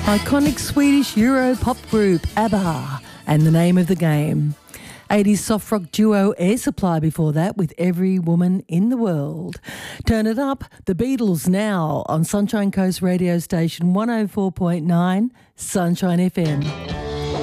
Iconic Swedish Euro pop group ABBA and The Name of the Game. 80s soft rock duo Air Supply before that with Every Woman in the World. Turn it up, The Beatles now on Sunshine Coast radio station 104.9 Sunshine FM.